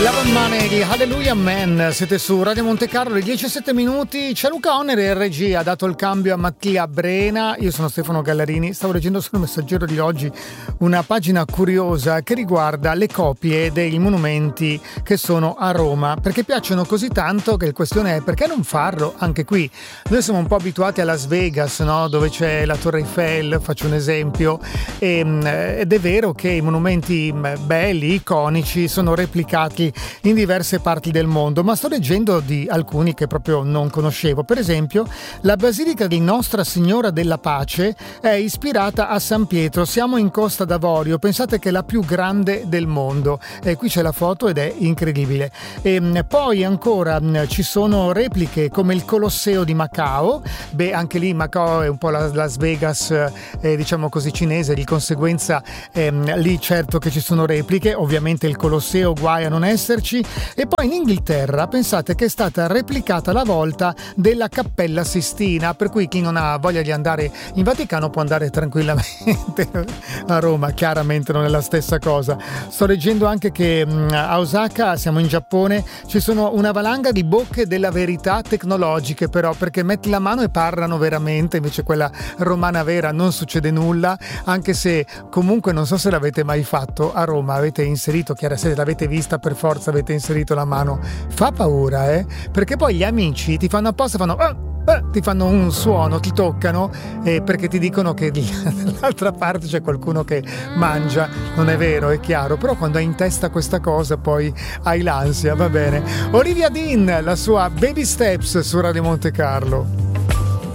Love and Money di Hallelujah Man, siete su Radio Monte Carlo, le 17 minuti, c'è Luca Onere, il RG ha dato il cambio a Mattia Brena, io sono Stefano Gallarini, stavo leggendo sul Messaggero di oggi una pagina curiosa che riguarda le copie dei monumenti che sono a Roma, perché piacciono così tanto che il questione è perché non farlo anche qui. Noi siamo un po' abituati a Las Vegas, no? Dove c'è la Torre Eiffel, faccio un esempio, ed è vero che i monumenti belli, iconici, sono replicati in diverse parti del mondo, ma sto leggendo di alcuni che proprio non conoscevo. Per esempio, la Basilica di Nostra Signora della Pace è ispirata a San Pietro, siamo in Costa d'Avorio, pensate che è la più grande del mondo, e qui c'è la foto ed è incredibile. E poi ancora ci sono repliche come il Colosseo di Macao, anche lì Macao è un po' la Las Vegas, diciamo così, cinese, di conseguenza lì certo che ci sono repliche, ovviamente il Colosseo guai a non esserci. E poi in Inghilterra pensate che è stata replicata la volta della Cappella Sistina, per cui chi non ha voglia di andare in Vaticano può andare tranquillamente a Roma, chiaramente non è la stessa cosa. Sto leggendo anche che a Osaka, siamo in Giappone, ci sono una valanga di bocche della verità tecnologiche, però, perché metti la mano e parlano veramente, invece quella romana vera non succede nulla, anche se comunque non so se l'avete mai fatto a Roma, avete inserito, chiaro, se l'avete vista per forza avete inserito la mano, fa paura, perché poi gli amici ti fanno apposta, ti fanno un suono, ti toccano, perché ti dicono che dall'altra parte c'è qualcuno che mangia. Non è vero, è chiaro, però quando hai in testa questa cosa poi hai l'ansia, va bene. Olivia Dean, la sua Baby Steps su Radio Monte Carlo.